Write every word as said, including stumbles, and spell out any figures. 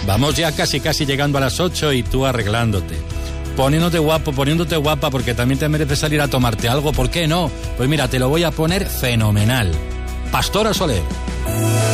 Vamos ya casi casi llegando a las ocho y tú arreglándote. Poniéndote guapo, poniéndote guapa, porque también te merece salir a tomarte algo. ¿Por qué no? Pues mira, te lo voy a poner fenomenal. Pastora Soler.